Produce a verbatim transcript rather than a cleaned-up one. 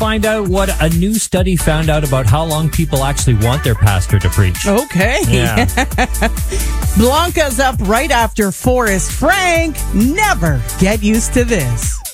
find out what a new study found out about how long people actually want their pastor to preach. Okay. Yeah. Blanca's up right after Forrest Frank. Never get used to this.